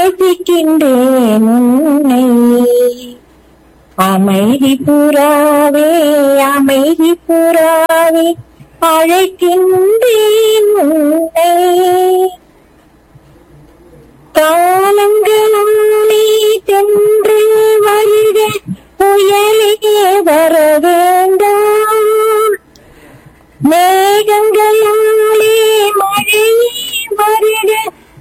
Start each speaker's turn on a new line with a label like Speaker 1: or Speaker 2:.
Speaker 1: அழைக்கின்றேன் உன்னை. அமைதி புறாவே அமைதி புறாவே அழைக்கின்றேன் உன்னை. காலங்களே தென்று வருக புயலே வர வேண்டாம். மேகங்களாலே மழையே வருக